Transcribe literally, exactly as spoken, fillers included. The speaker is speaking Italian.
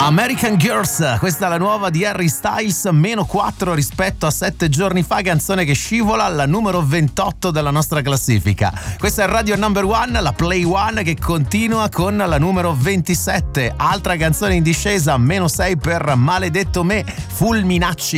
American Girls, questa è la nuova di Harry Styles, meno quattro rispetto a sette giorni fa, canzone che scivola alla numero ventotto della nostra classifica. Questa è Radio Number One, la Play One, che continua con la numero ventisette, altra canzone in discesa, meno sei per Maledetto Me, Fulminacci.